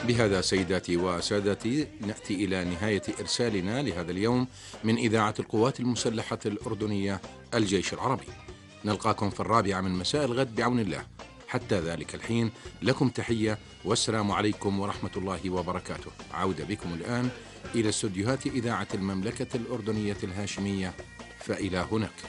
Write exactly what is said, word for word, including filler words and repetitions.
بهذا سيداتي وسادتي نأتي إلى نهاية إرسالنا لهذا اليوم من إذاعة القوات المسلحة الأردنية الجيش العربي. نلقاكم في الرابعة من مساء الغد بعون الله. حتى ذلك الحين لكم تحية والسلام عليكم ورحمة الله وبركاته. عودة بكم الآن إلى استوديوهات إذاعة المملكة الأردنية الهاشمية، فإلى هناك.